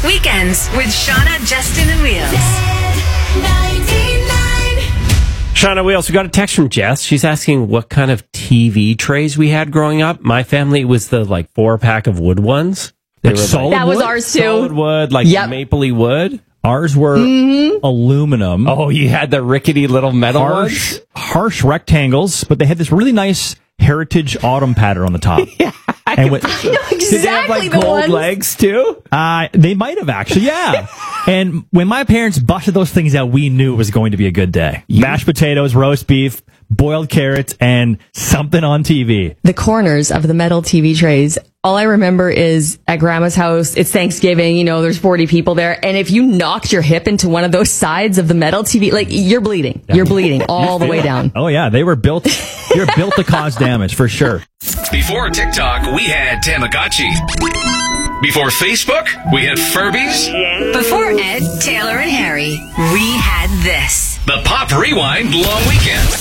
Weekends with Shauna, Justin, and Wheels. Shauna, we also got a text from Jess. She's asking what kind of TV trays we had growing up. My family was the 4-pack of wood ones. Like solid That was wood? ours too. Solid wood, mapley wood. Ours were aluminum. Oh, you had the rickety little metal ones? Harsh rectangles, but they had this really nice heritage autumn pattern on the top. I know Did they have exactly the gold ones. legs too? They might have actually, yeah. And when my parents busted those things out, we knew it was going to be a good day. Mashed potatoes, roast beef, boiled carrots, and something on TV. The corners of the metal TV trays. All I remember is at Grandma's house, it's Thanksgiving, there's 40 people there. And if you knocked your hip into one of those sides of the metal TV, you're bleeding. You're bleeding all the way down. Oh yeah, they were built to cause damage for sure. Before TikTok, we had Tamagotchi. Before Facebook, we had Furbies. Before Ed, Taylor, and Harry, we had this. The Pop Rewind Long Weekend.